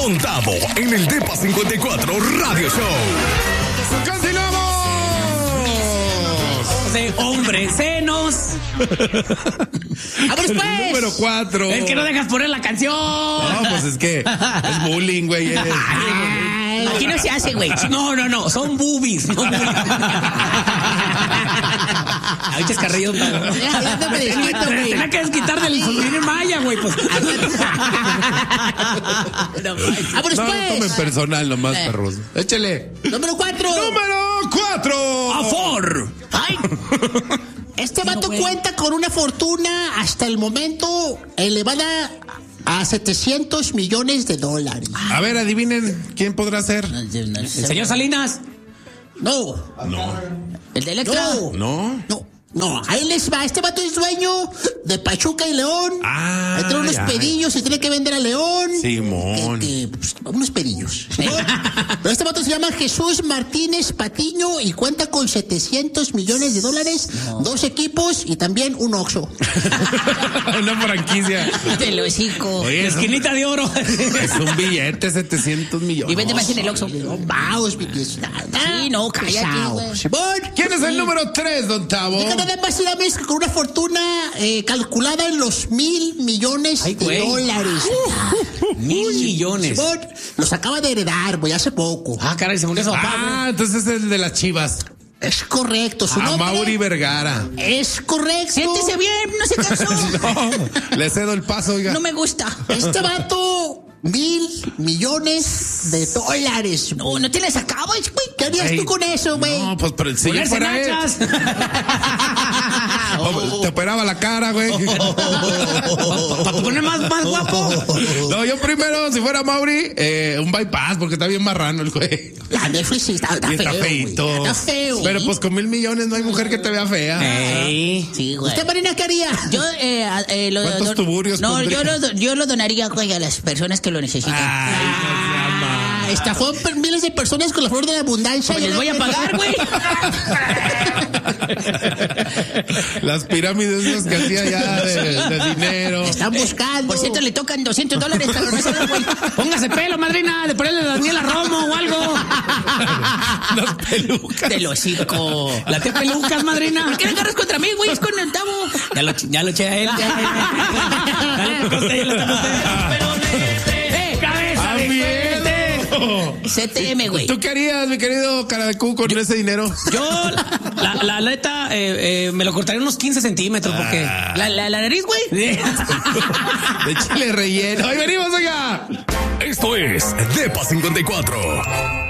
Don Tavo en el Depa 54 Radio Show. ¡Continuamos! Hombre, senos. ¡Vámonos pues! Número 4. Es que no dejas poner la canción. No, pues es que es bullying, güey. Aquí no se hace, güey. No, son boobies. No bullying. Ay, chascarrillo. Tenía que desquitar del sobrino Maya, güey. Pues. ¡Vámonos No pues! tomen personal nomás, perros. Échale. Número 4. Número 4. ¡Afor! Ay, este vato cuenta con una fortuna hasta el momento elevada a $700 millones. A ver, adivinen quién podrá ser. ¿El señor Salinas? No. ¿El de Electra? No, ahí les va. Este vato es dueño de Pachuca y León. Trae unos pedillos y tiene que vender a León. Simón. Pues, unos pedillos. Pero este vato se llama Jesús Martínez Patiño y cuenta con $700 millones, 2 equipos y también un Oxxo. Una franquicia. De los hocico. Oye, esquinita de oro. Es un billete, 700 millones. Y vende más en el Oxxo. Vamos, mi Sí, no, cállate. ¿Quién es el número 3, Don Tavo? Nada más y nada menos que con una fortuna calculada en los $1,000 millones. Ay, güey. $1,000 millones. Simón, los acaba de heredar, güey, hace poco. Caray, se murió su papá. Entonces es el de las Chivas. Es correcto, su nombre. Mauri Vergara. Es correcto. Siéntese bien, no se cansó. No, le cedo el paso, oiga. No me gusta. Este vato, $1,000 millones. No te les acabas, güey. ¿Qué harías tú con eso, güey? No, pues pero si yo Ponerse fuera él. nachas. Te operaba la cara, güey. Para poner más guapo. No, yo primero, si fuera Mauri, un bypass, porque está bien marrano el güey. La Netflix sí está Y está feo, feito. güey. Está feo. Pero pues con $1,000 millones no hay mujer que te vea fea. Sí, güey. ¿Usted, Marina, qué haría? Yo, ¿Cuántos tuburios No, pondría? yo lo donaría, güey, a las personas que lo necesitan. Estafó miles de personas con la flor de la abundancia. Pues les voy a pagar, güey. Las pirámides esas que hacía ya de dinero. Están buscando. Por cierto, le tocan $200 para no, güey. Póngase pelo, madrina, de ponerle a Daniela Romo o algo. Las pelucas. De los hocico. La tía pelucas, madrina. ¿Por qué le agarras contra mí, güey? Es con el Tavo. Ya lo eché a él. Cabeza de fuerte. CTM, güey. ¿Tú qué harías, mi querido cara de cu, con ese dinero? Yo, la neta, me lo cortaría unos 15 centímetros porque la nariz, güey. De chile relleno. ¡Ahí venimos, oiga! Esto es Depa 54.